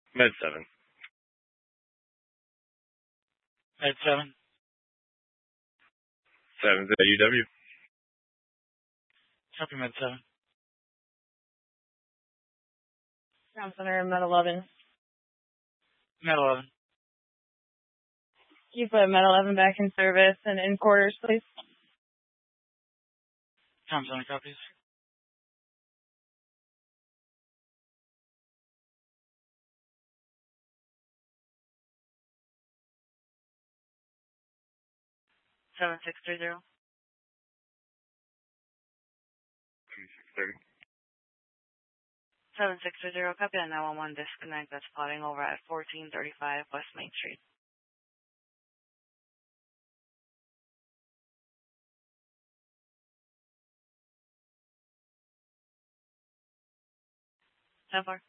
Med 7. Med 7. 7's at UW. Copy Med 7. Ground Center, Med 11. Med 11. Can you put Med 11 back in service and in quarters, please? Com Center copies. Seven 630. 2630. 7630, copy on 911 disconnect. That's plotting over at 1435 West Main Street. So far.